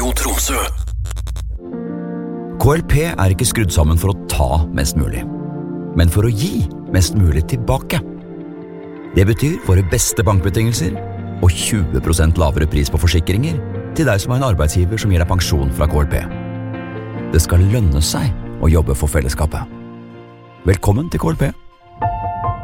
Radio Tromsø. KLP er ikke skrudd sammen for å ta mest mulig, men for å gi mest mulig tilbake. Det betyr våre beste bankbetingelser og 20% lavere pris på forsikringer til deg som har en arbeidsgiver som gir deg pensjon fra KLP. Det skal lønne seg å jobbe for fellesskapet. Velkommen til KLP.